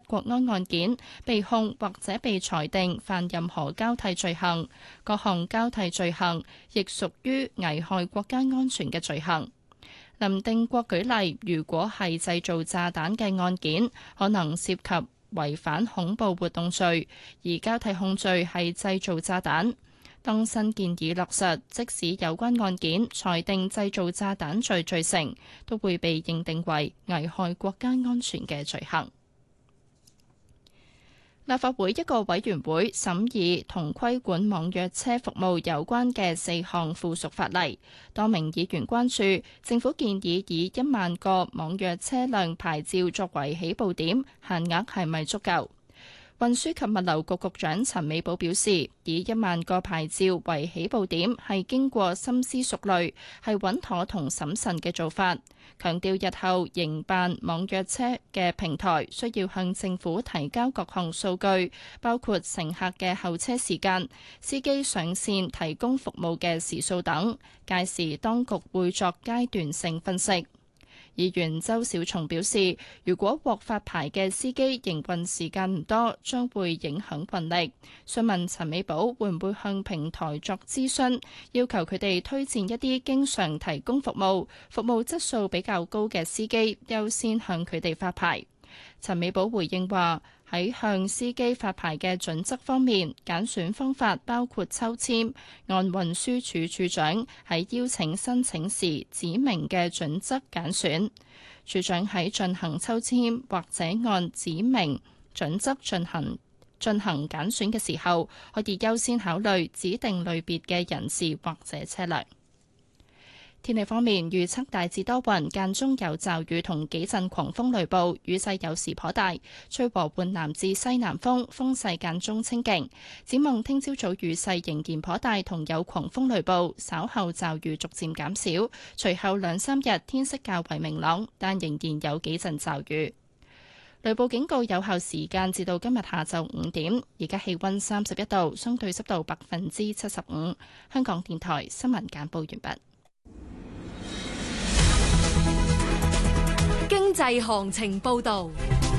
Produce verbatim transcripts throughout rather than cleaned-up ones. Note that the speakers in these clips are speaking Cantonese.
國安案件被控或者被裁定犯任何交替罪行，各項交替罪行亦屬於危害國家安全嘅罪行。林定國舉例，如果係製造炸彈嘅案件，可能涉及違反恐怖活動罪，而交替控罪係製造炸彈。當新建議落實，即使有關案件裁定製造炸彈罪罪成，都會被認定為危害國家安全嘅罪行。立法會一個委員會審議同規管網約車服務有關嘅四項附屬法例，多名議員關注政府建議以一萬個網約車輛牌照作為起步點，限額係咪足夠？運輸及物流局局長陳美寶表示，以一萬個牌照為起步點係經過深思熟慮，係穩妥同審慎嘅做法。強調日後營辦網約車嘅平台需要向政府提交各項數據，包括乘客嘅候車時間、司機上線提供服務嘅時數等。屆時當局會作階段性分析。議員周小松表示，如果獲發牌嘅司機營運時間唔多，將會影響運力。詢問陳美寶會唔會向平台作諮詢，要求佢哋推薦一啲經常提供服務、服務質素比較高嘅司機，優先向佢哋發牌。陳美寶回應話，喺向司機發牌嘅準則方面，揀選方法包括抽籤，按運輸署署長喺邀請申請時指明嘅準則揀選。署長喺進行抽籤或者按指明準則進行進行揀選嘅時候，可以優先考慮指定類別嘅人士或者車輛。天氣方面，預測大致多雲，間中有驟雨同幾陣狂風雷暴，雨勢有時頗大，吹和緩南至西南風，風勢間中清勁。展望聽朝早雨勢仍然頗大，同有狂風雷暴，稍後驟雨逐漸減少，隨後兩三日天色較為明朗，但仍然有幾陣驟雨。雷暴警告有效時間至到今日下晝五點。而家氣溫三十一度，相對濕度百分之七十五。香港電台新聞簡報完畢。 經濟行情報道，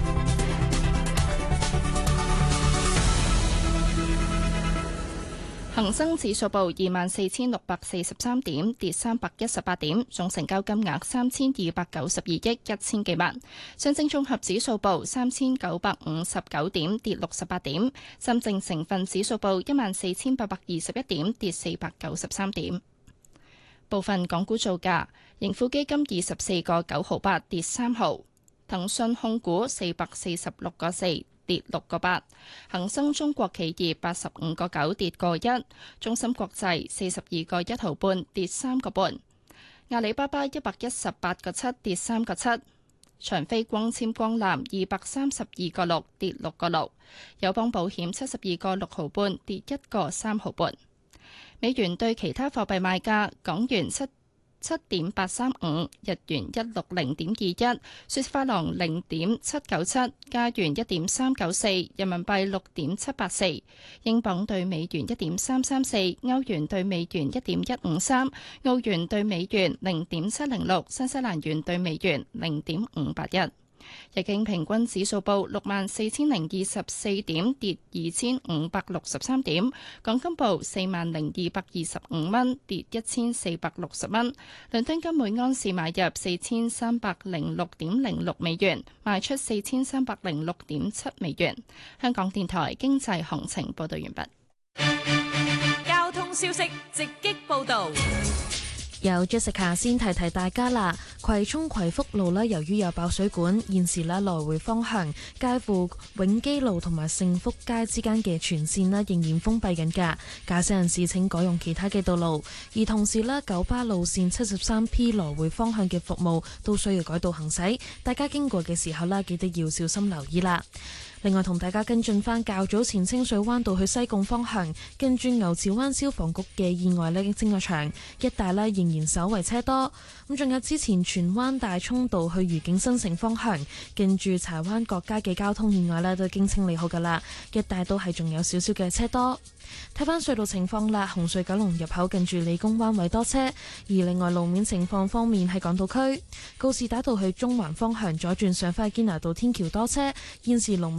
恒生指數報二萬四千六百四十三點，跌三百一十八點，總成交金額三千二百九十二億一千幾萬。上證綜合指數報三千九百五十九點，跌六十八點。深證成分指數報一萬四千八百二十一點，跌四百九十三點。部分港股造價，盈富基金二十四個九毫八跌三毫，騰訊控股四百四十六個四跌六個八，恒生中國企業八十五個九跌個一，中芯國際四十二個一毫半跌三個半，阿里巴巴一百一十八個七跌三個七，長飛光纖光纜二百三十二個六跌六個六，友邦保險七十二個六毫半跌一個三毫半。美元對其他貨幣賣價：港元七七點八三五，日元一六零點二一，瑞士法郎零點七九七，加元一點三九四，人民幣六點七八四，英鎊對美元一點三三四，歐元對美元一點一五三，澳元對美元零點七零六，新西蘭元對美元零點五八一。日經平均指數報六萬四千零二十四點，跌二千五百六十三點。港金報四萬零二百二十五蚊，跌一千四百六十蚊。倫敦金每安士買入四千三百零六點零六美元，賣出四千三百零六點七美元。香港電台經濟行情報道完畢。 交通消息直擊報道。 有 Jessica 先提提大家啦，葵涌葵福路呢，由於有爆水管，現時呢來回方向介乎永基路同埋盛福街之間嘅全線呢仍然封閉緊㗎，駕駛人士請改用其他嘅道路。而同時呢，九巴路線七十三 P 來回方向嘅服務都需要改道行駛，大家經過嘅時候呢，記得要小心留意啦。另外同大家跟進返較早前清水灣道去西貢方向，跟住牛池灣消防局嘅意外呢，清咗場，一帶呢仍然稍為車多。咁仲有之前荃灣大涌道去愉景新城方向，跟住柴灣角街嘅交通意外呢，都已經清理好㗎啦，一帶都係仲有少少嘅車多。睇返隧道情況啦，紅隧九龍入口近住理工灣位多車，而另外路面情況方面喺港島區告士打道去中環方向左轉上返堅拿道天橋多車，現時龍